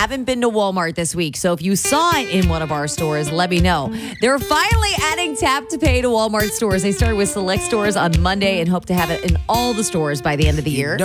haven't been to Walmart this week. So if you saw it in one of our stores, let me know. They're finally adding Tap to Pay to Walmart stores. They started with select stores on Monday and hope to have it in all the stores by the end of the year.